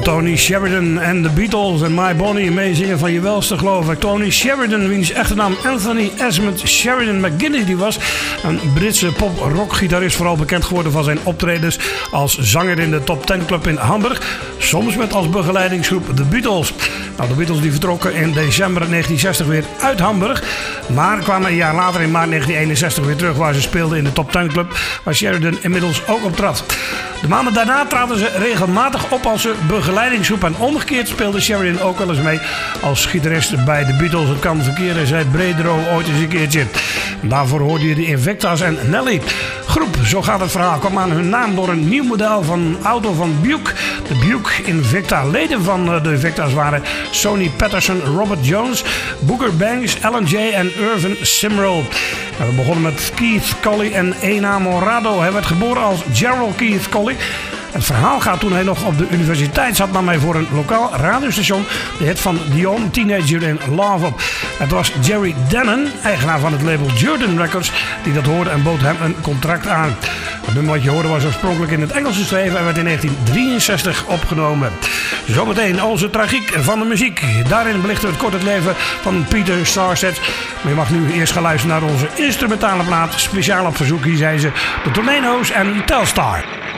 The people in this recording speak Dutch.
Tony Sheridan en de Beatles en My Bonnie meezingen van je welste geloof ik. Tony Sheridan, wiens echte naam Anthony Esmond Sheridan McGinnis die was. Een Britse pop-rock-gitarist, vooral bekend geworden van zijn optredens als zanger in de Top Ten Club in Hamburg. Soms met als begeleidingsgroep de Beatles. Nou, de Beatles die vertrokken in december 1960 weer uit Hamburg. Maar kwamen een jaar later in maart 1961 weer terug waar ze speelden in de Top Ten Club. Waar Sheridan inmiddels ook op trad. De maanden daarna traden ze regelmatig op als begeleidingsgroep. En omgekeerd speelde Sheridan ook wel eens mee als gitarist bij de Beatles. Het kan verkeren, zei Bredero ooit eens een keertje. En daarvoor hoorde je de Invicta's en Nelly. Groep, zo gaat het verhaal, kwam aan hun naam door een nieuw model van auto van Buick. De Buick Invicta. Leden van de Invicta's waren Sonny Patterson, Robert Jones, Booker Banks, Alan Jay en Irvin Simrall. We begonnen met Keith Colley en Ena Morado. Hij werd geboren als Gerald Keith Colley. Het verhaal gaat toen hij nog op de universiteit zat, nam hij voor een lokaal radiostation de hit van Dion, Teenager in Love op. Het was Jerry Dennen, eigenaar van het label Jordan Records, die dat hoorde en bood hem een contract aan. Het nummer wat je hoorde was oorspronkelijk in het Engels geschreven en werd in 1963 opgenomen. Zometeen onze tragiek van de muziek. Daarin belichten we het kort het leven van Peter Sarstedt. Maar je mag nu eerst gaan luisteren naar onze instrumentale plaat. Speciaal op verzoek, hier zijn ze de Tornado's en Telstar.